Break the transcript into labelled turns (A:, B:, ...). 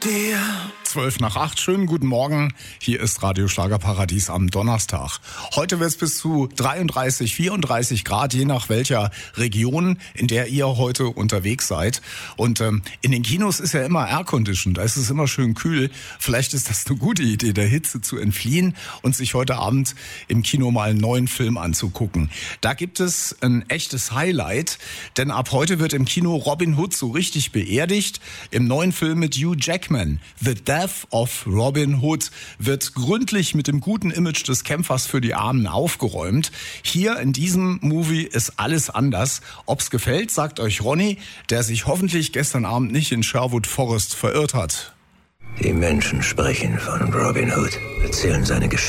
A: dir.
B: 7:55, schönen guten Morgen. Hier ist Radio Schlagerparadies am Donnerstag. Heute wird es bis zu 33, 34 Grad, je nach welcher Region, in der ihr heute unterwegs seid. Und in den Kinos ist ja immer Airconditioned, da ist es immer schön kühl. Vielleicht ist das eine gute Idee, der Hitze zu entfliehen und sich heute Abend im Kino mal einen neuen Film anzugucken. Da gibt es ein echtes Highlight, denn ab heute wird im Kino Robin Hood so richtig beerdigt. Im neuen Film mit Hugh Jackman, The Death of Robin Hood, wird gründlich mit dem guten Image des Kämpfers für die Armen aufgeräumt. Hier in diesem Movie ist alles anders. Ob's gefällt, sagt euch Ronny, der sich hoffentlich gestern Abend nicht in Sherwood Forest verirrt hat.
C: Die Menschen sprechen von Robin Hood, erzählen seine Geschichte.